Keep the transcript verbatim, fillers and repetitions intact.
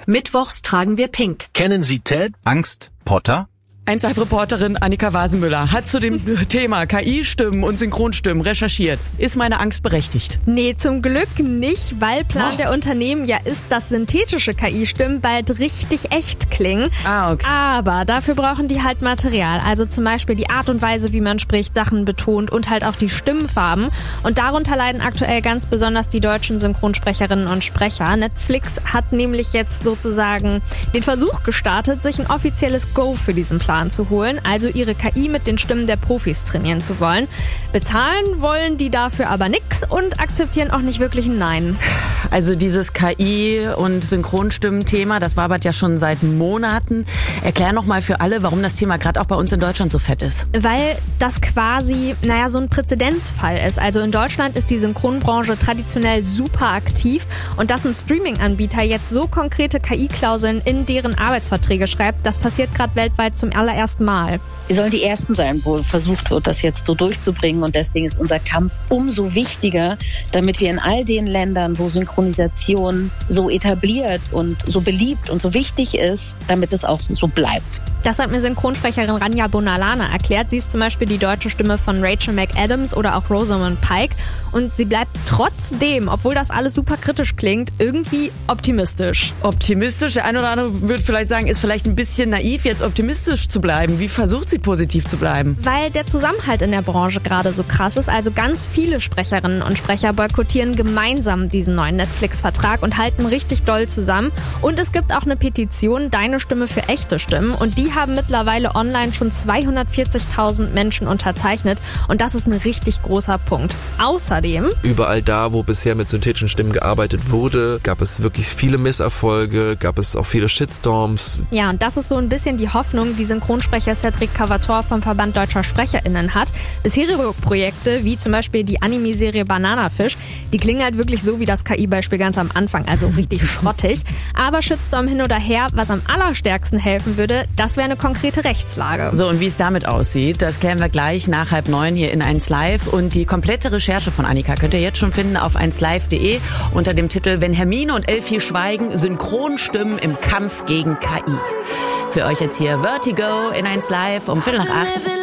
Mittwochs tragen wir pink. Kennen Sie Ted? Angst, Potter? eins Live-Reporterin Annika Wasenmüller hat zu dem Thema K I-Stimmen und Synchronstimmen recherchiert. Ist meine Angst berechtigt? Nee, zum Glück nicht, weil Plan Oh. der Unternehmen ja ist, dass synthetische K I-Stimmen bald richtig echt klingen. Ah, okay. Aber dafür brauchen die halt Material. Also zum Beispiel die Art und Weise, wie man spricht, Sachen betont und halt auch die Stimmfarben. Und darunter leiden aktuell ganz besonders die deutschen Synchronsprecherinnen und Sprecher. Netflix hat nämlich jetzt sozusagen den Versuch gestartet, sich ein offizielles Go für diesen Plan zu holen, also ihre K I mit den Stimmen der Profis trainieren zu wollen. Bezahlen wollen die dafür aber nix und akzeptieren auch nicht wirklich ein Nein. Also dieses K I- und Synchronstimmen-Thema, das wabert ja schon seit Monaten. Erklär noch mal für alle, warum das Thema gerade auch bei uns in Deutschland so fett ist. Weil das quasi, naja, so ein Präzedenzfall ist. Also in Deutschland ist die Synchronbranche traditionell super aktiv und dass ein Streaming-Anbieter jetzt so konkrete K I-Klauseln in deren Arbeitsverträge schreibt, das passiert gerade weltweit zum allerersten Mal. Wir sollen die Ersten sein, wo versucht wird, das jetzt so durchzubringen. Und deswegen ist unser Kampf umso wichtiger, damit wir in all den Ländern, wo Synchronisation so etabliert und so beliebt und so wichtig ist, damit es auch so bleibt. Das hat mir Synchronsprecherin Rania Bonalana erklärt. Sie ist zum Beispiel die deutsche Stimme von Rachel McAdams oder auch Rosamund Pike. Und sie bleibt trotzdem, obwohl das alles super kritisch klingt, irgendwie optimistisch. Optimistisch? Der eine oder andere würde vielleicht sagen, ist vielleicht ein bisschen naiv, jetzt optimistisch zu bleiben. Wie versucht sie positiv zu bleiben? Weil der Zusammenhalt in der Branche gerade so krass ist. Also ganz viele Sprecherinnen und Sprecher boykottieren gemeinsam diesen neuen Netflix-Vertrag und halten richtig doll zusammen. Und es gibt auch eine Petition, Deine Stimme für echte Stimmen. Und die haben mittlerweile online schon zweihundertvierzigtausend Menschen unterzeichnet. Und das ist ein richtig großer Punkt. Außerdem... Überall da, wo bisher mit synthetischen Stimmen gearbeitet wurde, gab es wirklich viele Misserfolge, gab es auch viele Shitstorms. Ja, und das ist so ein bisschen die Hoffnung, die Synchronsprecher Cedric Cavator vom Verband Deutscher SprecherInnen hat. Bisherige Projekte, wie zum Beispiel die Anime-Serie Bananafisch, die klingen halt wirklich so wie das K I-Beispiel ganz am Anfang, also richtig schrottig. Aber Shitstorm hin oder her, was am allerstärksten helfen würde, das wäre eine konkrete Rechtslage. So, und wie es damit aussieht, das klären wir gleich nach halb neun hier in eins Live. Und die komplette Recherche von Annika könnt ihr jetzt schon finden auf eins live punkt de unter dem Titel Wenn Hermine und Elfie schweigen, Synchronstimmen im Kampf gegen K I. Für euch jetzt hier Vertigo in eins Live um Viertel nach acht.